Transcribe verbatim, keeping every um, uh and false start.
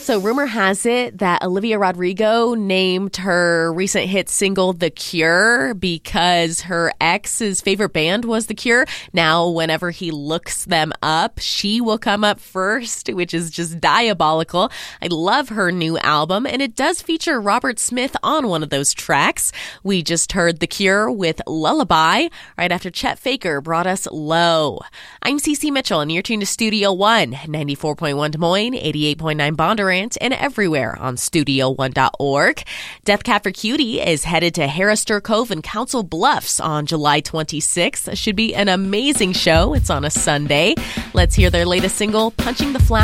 So rumor has it that Olivia Rodrigo named her recent hit single The Cure because her ex's favorite band was The Cure. Now, whenever he looks them up, she will come up first, which is just diabolical. I love her new album, and it does feature Robert Smith on one of those tracks. We just heard The Cure with Lullaby right after Chet Faker brought us Low. I'm Cece Mitchell, and you're tuned to Studio One, ninety-four point one Des Moines, eighty-eight point nine Bondurant, and everywhere on studio one dot org. Death Cab for Cutie is headed to Harrister Cove and Council Bluffs on July twenty-sixth. It should be an amazing show. It's on a Sunday. Let's hear their latest single, Punching the Flower.